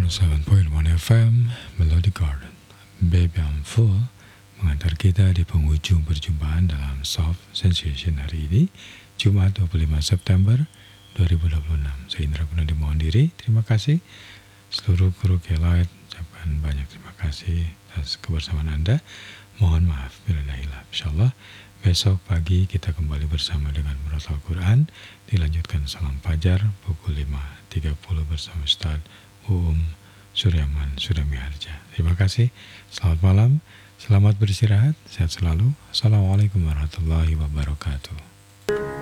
107.1 FM Melody Garden Baby I'm Full mengantar kita di penghujung perjumpaan dalam Soft Sensation hari ini, Jumat 25 September 2026. Saya Indra Gunadi mohon diri, terima kasih seluruh kru K-Light, ucapkan banyak terima kasih atas kebersamaan Anda. Mohon maaf bila ada hilaf. Insyaallah besok pagi kita kembali bersama dengan Murotal Quran, dilanjutkan salam fajar pukul 5.30 bersama Ustaz Suryaman Suramiharja. Terima kasih, selamat malam, selamat beristirahat, sehat selalu. Assalamualaikum warahmatullahi wabarakatuh.